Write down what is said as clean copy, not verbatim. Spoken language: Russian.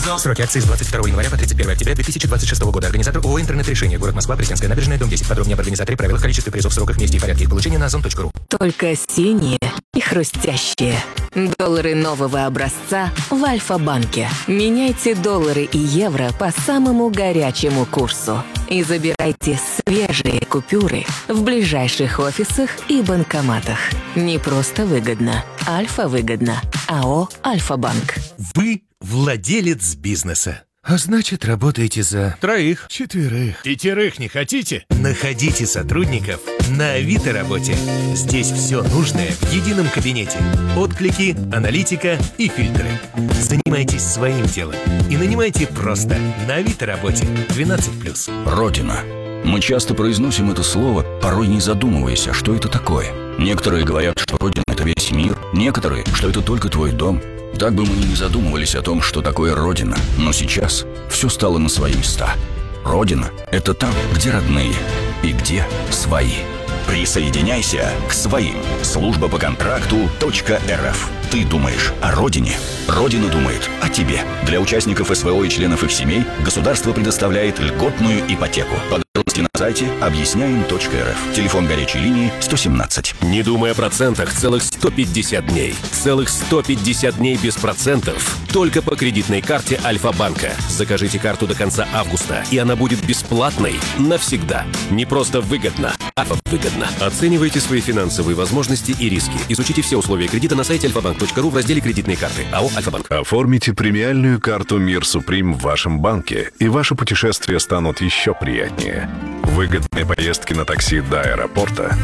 Сроки акции с 22 января по 31 октября 2026 года. Организатор ООО «Интернет-решение». Город Москва, Пресненская набережная, дом 10. Подробнее об организаторе, правилах, количестве призов, сроках, месте и порядке их получения на озон.ру. Только синие и хрустящие. Доллары нового образца в Альфа-банке. Меняйте доллары и евро по самому горячему курсу. И забирайте свежие купюры в ближайших офисах и банкоматах. Не просто выгодно. Альфа-выгодно. АО «Альфа-банк». Вы владелец бизнеса. А значит, работаете за... 3, 4. 5 не хотите? Находите сотрудников на Авито работе. Здесь все нужное в едином кабинете. Отклики, аналитика и фильтры. Занимайтесь своим делом и нанимайте просто на Авито работе 12+. Родина. Мы часто произносим это слово, порой не задумываясь, а что это такое. Некоторые говорят, что Родина – это весь мир, некоторые, что это только твой дом. Так бы мы и не задумывались о том, что такое Родина. Но сейчас все стало на свои места. Родина – это там, где родные и где свои. Присоединяйся к своим. Служба по контракту .рф. Ты думаешь о родине? Родина думает о тебе. Для участников СВО и членов их семей государство предоставляет льготную ипотеку. Подробности на сайте объясняем.рф. Телефон горячей линии 117. Не думай о процентах целых 150 дней. Целых 150 дней без процентов. Только по кредитной карте Альфа-банка. Закажите карту до конца августа, и она будет бесплатной навсегда. Не просто выгодно, а выгодно. Оценивайте свои финансовые возможности и риски. Изучите все условия кредита на сайте alfabank.ru в разделе «Кредитные карты». АО «Альфа-банк». Оформите премиальную карту «Мир Суприм» в вашем банке, и ваши путешествия станут еще приятнее. Выгодные поездки на такси до аэропорта,